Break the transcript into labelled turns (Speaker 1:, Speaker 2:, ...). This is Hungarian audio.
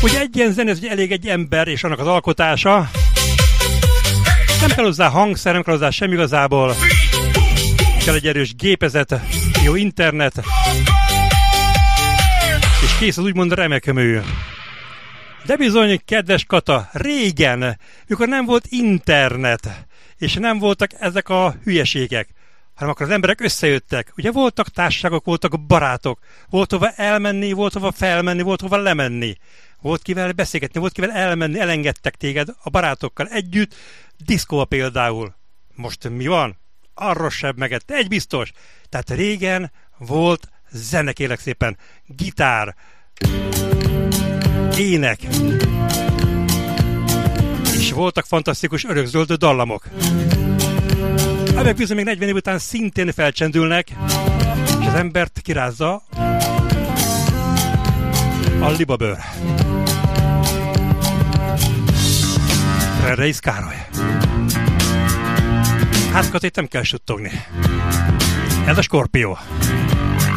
Speaker 1: Ugye egy ilyen zenész, hogy elég egy ember és annak az alkotása. Nem kell hozzá hangszer, nem kell hozzá semmi igazából. Kell egy erős gépezet, jó internet, és kész az úgymond remekmű. De bizony, kedves Kata, régen, mikor nem volt internet, és nem voltak ezek a hülyeségek, hanem akkor az emberek összejöttek. Ugye voltak társaságok, voltak barátok, volt hova elmenni, volt hova felmenni, volt hova lemenni. Volt kivel beszélgetni, volt kivel elmenni, elengedtek téged a barátokkal együtt, diszkóba például. Most mi van? Arra sem megett, egy biztos. Tehát régen volt zene, kérlek szépen, gitár, ének, és voltak fantasztikus örökzöld dallamok. Amelyek bizony még 40 év után szintén felcsendülnek, és az embert kirázza a libabőr. Reis Károly. Hát Katét nem kell suttogni. Ez a Skorpió.